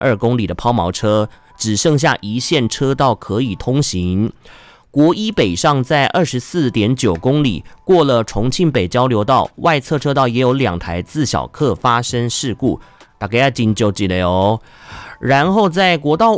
2公里的抛锚车，只剩下一线车道可以通行。国一北上在 24.9 公里，过了重庆北交流道，外侧车道也有2台自小客发生事故，大家要真纠结了哦。然后在国道